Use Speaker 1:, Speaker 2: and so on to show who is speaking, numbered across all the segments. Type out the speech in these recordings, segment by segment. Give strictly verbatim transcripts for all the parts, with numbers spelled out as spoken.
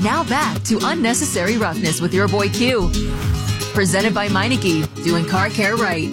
Speaker 1: Now back to Unnecessary Roughness with your boy Q. Presented by Meineke, doing car care right.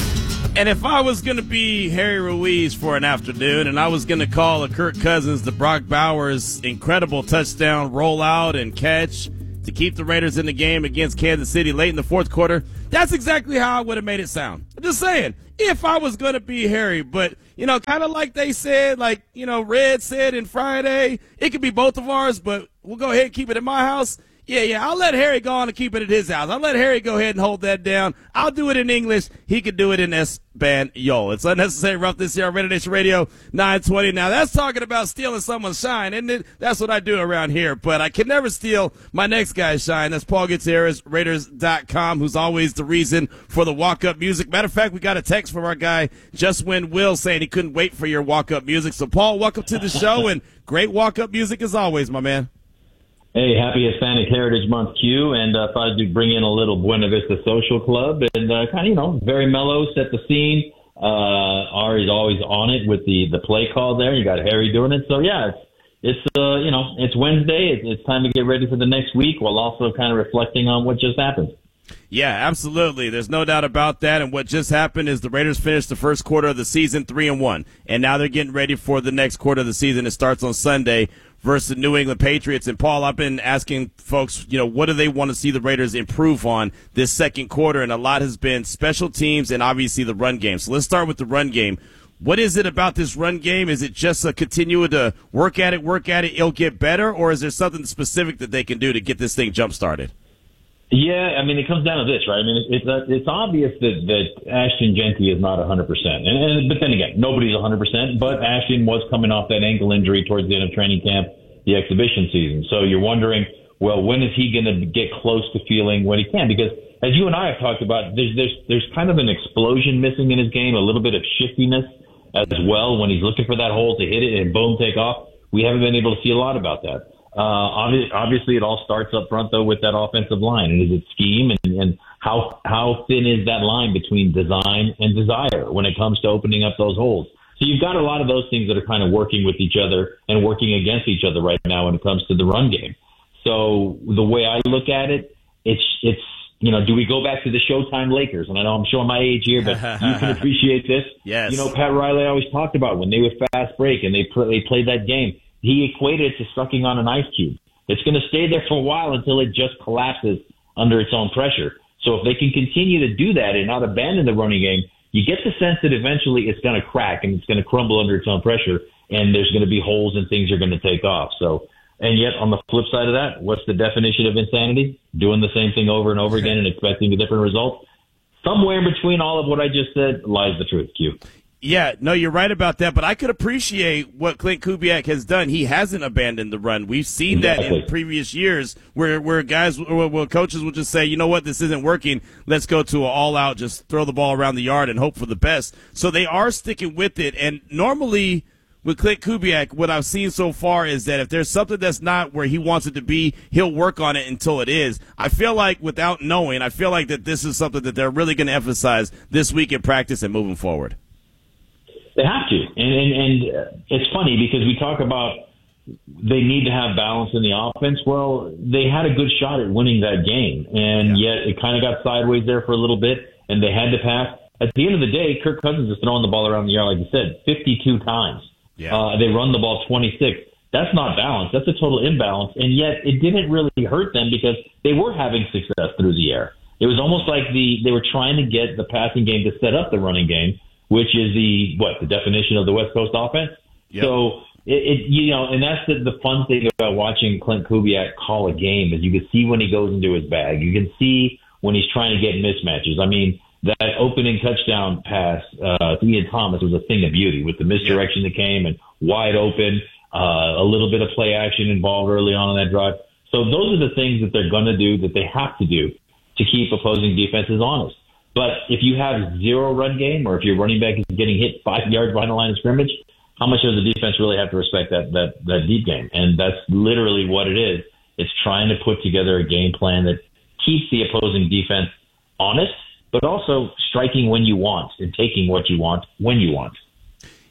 Speaker 2: And if I was going to be Harry Ruiz for an afternoon and I was going to call a Kirk Cousins to Brock Bowers' incredible touchdown rollout and catch to keep the Raiders in the game against Kansas City late in the fourth quarter, that's exactly how I would have made it sound. I'm just saying, if I was going to be Harry. But, you know, kind of like they said, like, you know, Red said in Friday, it could be both of ours, but we'll go ahead and keep it at my house. Yeah, yeah, I'll let Harry go on and keep it at his house. I'll let Harry go ahead and hold that down. I'll do it in English. He could do it in Espanol. It's Unnecessary Roughness here on Raider Nation Radio nine twenty. Now, that's talking about stealing someone's shine, isn't it? That's what I do around here. But I can never steal my next guy's shine. That's Paul Gutierrez, Raiders dot com, who's always the reason for the walk-up music. Matter of fact, we got a text from our guy, Just Win Will, saying he couldn't wait for your walk-up music. So, Paul, welcome to the show, and great walk-up music as always, my man.
Speaker 3: Hey, happy Hispanic Heritage Month, Q, and uh, thought I'd bring in a little Buena Vista Social Club and uh, kind of, you know, very mellow, set the scene. Uh, Ari's always on it with the, the play call there. You got Harry doing it. So, yeah, it's, it's uh, you know, it's Wednesday. It's, it's time to get ready for the next week while also kind of reflecting on what just happened.
Speaker 2: Yeah, absolutely. There's no doubt about that. And what just happened is the Raiders finished the first quarter of the season three and one, and now they're getting ready for the next quarter of the season. It starts on Sunday versus the New England Patriots. And Paul, I've been asking folks, you know, what do they want to see the Raiders improve on this second quarter? And a lot has been special teams and obviously the run game. So let's start with the run game. What is it about this run game? Is it just a continue to work at it, work at it, it'll get better, or is there something specific that they can do to get this thing jump started?
Speaker 3: Yeah, I mean, it comes down to this, right? I mean, it's uh, it's obvious that, that Ashton Jeanty is not one hundred percent. And, and But then again, nobody's one hundred percent. But Ashton was coming off that ankle injury towards the end of training camp, the exhibition season. So you're wondering, well, when is he going to get close to feeling what he can? Because as you and I have talked about, there's there's there's kind of an explosion missing in his game, a little bit of shiftiness as well when he's looking for that hole to hit it and boom, take off. We haven't been able to see a lot about that. Uh, obviously, it all starts up front, though, with that offensive line. And is it scheme? And, and how how thin is that line between design and desire when it comes to opening up those holes? So you've got a lot of those things that are kind of working with each other and working against each other right now when it comes to the run game. So the way I look at it, it's, it's you know, do we go back to the Showtime Lakers? And I know I'm showing my age here, but you can appreciate this.
Speaker 2: Yes.
Speaker 3: You know, Pat Riley always talked about when they would fast break and they pl- they played that game. He equated it to sucking on an ice cube. It's going to stay there for a while until it just collapses under its own pressure. So if they can continue to do that and not abandon the running game, you get the sense that eventually it's going to crack and it's going to crumble under its own pressure, and there's going to be holes and things are going to take off. So, and yet on the flip side of that, what's the definition of insanity? Doing the same thing over and over again and expecting a different result? Somewhere in between all of what I just said lies the truth, Q.
Speaker 2: Yeah, no, you're right about that, but I could appreciate what Clint Kubiak has done. He hasn't abandoned the run. We've seen
Speaker 3: exactly.
Speaker 2: that in previous years where, where guys, where coaches will just say, you know what, this isn't working. Let's go to an all-out, just throw the ball around the yard and hope for the best. So they are sticking with it, and normally with Clint Kubiak, what I've seen so far is that if there's something that's not where he wants it to be, he'll work on it until it is. I feel like without knowing, I feel like that this is something that they're really going to emphasize this week in practice and moving forward.
Speaker 3: They have to. And, and, and it's funny because we talk about they need to have balance in the offense. Well, they had a good shot at winning that game, and yeah. yet it kind of got sideways there for a little bit, and they had to pass. At the end of the day, Kirk Cousins is throwing the ball around the yard, like you said, fifty-two times. Yeah. Uh, they run the ball twenty-six. That's not balance. That's a total imbalance, and yet it didn't really hurt them because they were having success through the air. It was almost like the they were trying to get the passing game to set up the running game, which is the, what, the definition of the West Coast offense. Yep. So, it, it you know, and that's the, the fun thing about watching Clint Kubiak call a game is you can see when he goes into his bag. You can see when he's trying to get mismatches. I mean, that opening touchdown pass uh, to Ian Thomas was a thing of beauty with the misdirection yep. that came and wide open, uh, a little bit of play action involved early on in that drive. So those are the things that they're going to do, that they have to do to keep opposing defenses honest. But if you have zero run game, or if your running back is getting hit five yards behind the line of scrimmage, how much does the defense really have to respect that that that deep game? And that's literally what it is. It's trying to put together a game plan that keeps the opposing defense honest, but also striking when you want and taking what you want when you want.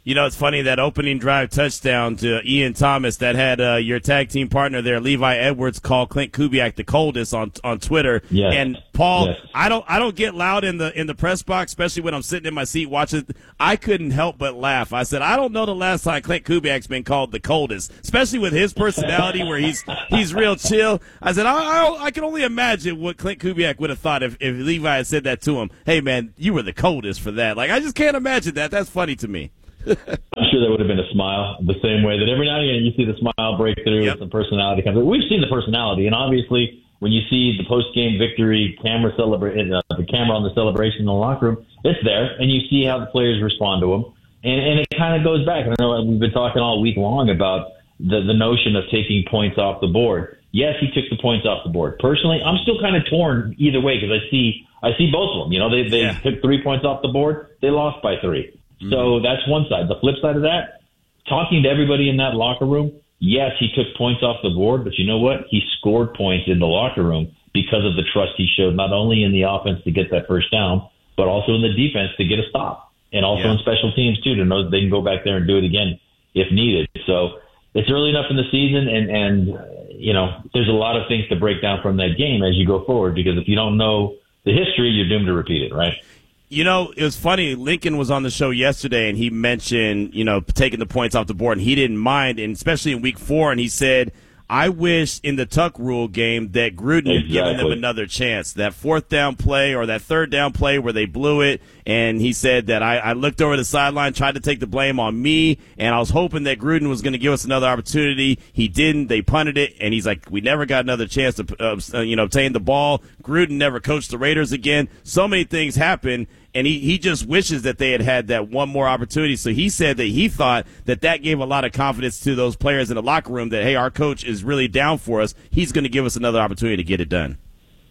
Speaker 2: You know, it's funny, that opening drive touchdown to Ian Thomas that had uh, your tag team partner there, Levi Edwards, call Clint Kubiak the coldest on on Twitter.
Speaker 3: Yes.
Speaker 2: And Paul,
Speaker 3: yes.
Speaker 2: I don't I don't get loud in the in the press box, especially when I'm sitting in my seat watching. I couldn't help but laugh. I said, I don't know the last time Clint Kubiak's been called the coldest, especially with his personality where he's he's real chill. I said, I, I, I can only imagine what Clint Kubiak would have thought if, if Levi had said that to him. Hey, man, you were the coldest for that. Like, I just can't imagine that. That's funny to me.
Speaker 3: I'm sure there would have been a smile the same way that every now and again you see the smile break through,
Speaker 2: yep.
Speaker 3: some personality comes. We've seen the personality, and obviously when you see the post-game victory camera celebrate, uh, the camera on the celebration in the locker room, it's there, and you see how the players respond to them, and, and it kind of goes back. I know we've been talking all week long about the, the notion of taking points off the board. Yes, he took the points off the board. Personally, I'm still kind of torn either way because I see I see both of them. You know, they they
Speaker 2: yeah.
Speaker 3: took three points off the board, they lost by three. So that's one side. The flip side of that, talking to everybody in that locker room, yes, he took points off the board, but you know what? He scored points in the locker room because of the trust he showed, not only in the offense to get that first down, but also in the defense to get a stop, and also
Speaker 2: yeah. in
Speaker 3: special teams, too, to know that they can go back there and do it again if needed. So it's early enough in the season, and, and you know, there's a lot of things to break down from that game as you go forward, because if you don't know the history, you're doomed to repeat it, right?
Speaker 2: You know, it was funny. Lincoln was on the show yesterday, and he mentioned, you know, taking the points off the board, and he didn't mind, and especially in week four, and he said, I wish in the Tuck rule game that Gruden had
Speaker 3: exactly.
Speaker 2: given them another chance. That fourth down play or that third down play where they blew it, and he said that I, I looked over the sideline, tried to take the blame on me, and I was hoping that Gruden was going to give us another opportunity. He didn't. They punted it, and he's like, we never got another chance to uh, you know, obtain the ball. Gruden never coached the Raiders again. So many things happened. And he, he just wishes that they had had that one more opportunity. So he said that he thought that that gave a lot of confidence to those players in the locker room that, hey, our coach is really down for us. He's going to give us another opportunity to get it done.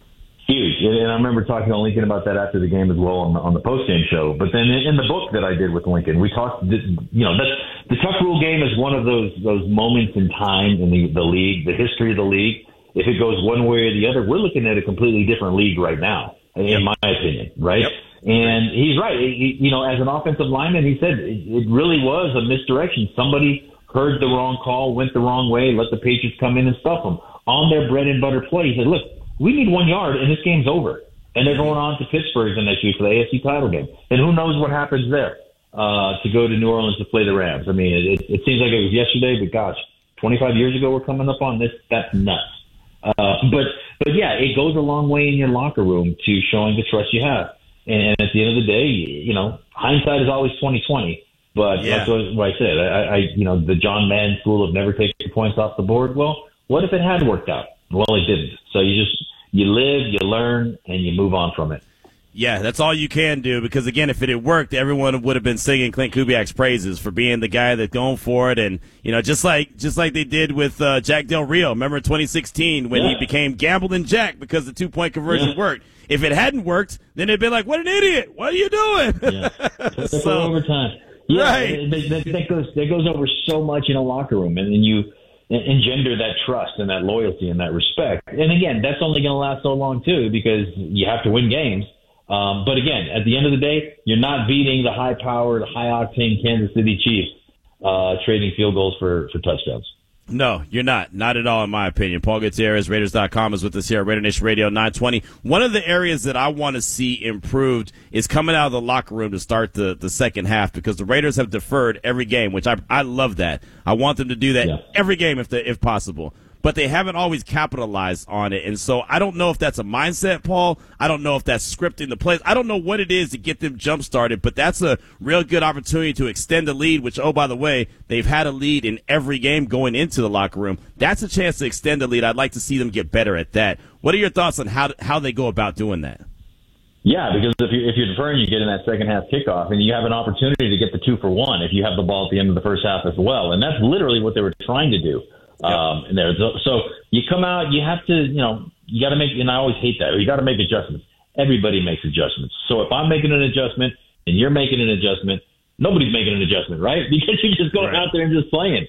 Speaker 3: Huge. And I remember talking to Lincoln about that after the game as well on the, on the post-game show. But then in the book that I did with Lincoln, we talked, you know, that's, the Tuck Rule game is one of those those moments in time in the, the league, the history of the league. If it goes one way or the other, we're looking at a completely different league right now, in
Speaker 2: yep.
Speaker 3: my opinion, right?
Speaker 2: Yep.
Speaker 3: And he's right. He, you know, as an offensive lineman, he said it, it really was a misdirection. Somebody heard the wrong call, went the wrong way, let the Patriots come in and stuff them on their bread and butter play. He said, look, we need one yard and this game's over. And they're going on to Pittsburgh the next week for the A F C title game. And who knows what happens there uh, to go to New Orleans to play the Rams. I mean, it, it seems like it was yesterday, but gosh, twenty-five years ago we're coming up on this. That's nuts. Uh, but, but yeah, it goes a long way in your locker room to showing the trust you have. And at the end of the day, you know, hindsight is always twenty twenty. But
Speaker 2: yeah.
Speaker 3: that's what, what I said. I, I, you know, the John Madden school of never taking points off the board. Well, what if it had worked out? Well, it didn't. So you just you live, you learn, and you move on from it.
Speaker 2: Yeah, that's all you can do, because, again, if it had worked, everyone would have been singing Clint Kubiak's praises for being the guy that's going for it. And, you know, just like just like they did with uh, Jack Del Rio. Remember in twenty sixteen when
Speaker 3: yeah.
Speaker 2: he became Gambling Jack because the two-point conversion
Speaker 3: yeah.
Speaker 2: worked. If it hadn't worked, then they'd be like, what an idiot. What are you doing?
Speaker 3: Yeah.
Speaker 2: so,
Speaker 3: overtime. Yeah,
Speaker 2: right.
Speaker 3: that, that, that, goes, that goes over so much in a locker room, and then you engender that trust and that loyalty and that respect. And, again, that's only going to last so long, too, because you have to win games. Um, but again, at the end of the day, you're not beating the high-powered, high-octane Kansas City Chiefs uh, trading field goals for, for touchdowns.
Speaker 2: No, you're not. Not at all, in my opinion. Paul Gutierrez, Raiders dot com, is with us here at Raider Nation Radio nine twenty. One of the areas that I want to see improved is coming out of the locker room to start the, the second half, because the Raiders have deferred every game, which I I love that. I want them to do that
Speaker 3: yeah.
Speaker 2: every game if they, if possible. But they haven't always capitalized on it. And so I don't know if that's a mindset, Paul. I don't know if that's scripting the plays. I don't know what it is to get them jump-started, but that's a real good opportunity to extend the lead, which, oh, by the way, they've had a lead in every game going into the locker room. That's a chance to extend the lead. I'd like to see them get better at that. What are your thoughts on how how they go about doing that?
Speaker 3: Yeah, because if, you, if you're deferring, you get in that second-half kickoff, and you have an opportunity to get the two for one if you have the ball at the end of the first half as well. And that's literally what they were trying to do. Um, and there, so you come out, you have to, you know, you got to make, and I always hate that, you got to make adjustments. Everybody makes adjustments. So if I'm making an adjustment and you're making an adjustment, nobody's making an adjustment, right? Because you're just going
Speaker 2: right.
Speaker 3: out there and just playing.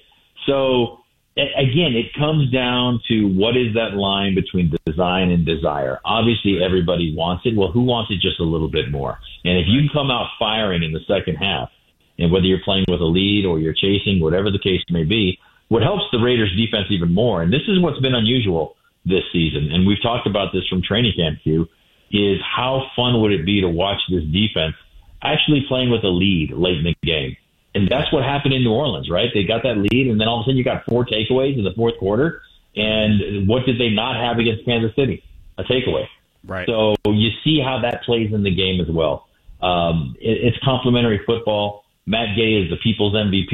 Speaker 3: So again, it comes down to what is that line between design and desire. Obviously, everybody wants it. Well, who wants it just a little bit more? And if you come out firing in the second half, and whether you're playing with a lead or you're chasing, whatever the case may be, what helps the Raiders defense even more, and this is what's been unusual this season, and we've talked about this from training camp, Q, is how fun would it be to watch this defense actually playing with a lead late in the game. And that's what happened in New Orleans, right? They got that lead, and then all of a sudden you got four takeaways in the fourth quarter. And what did they not have against Kansas City? A takeaway.
Speaker 2: Right.
Speaker 3: So you see how that plays in the game as well. Um, it, it's complimentary football. Matt Gay is the people's M V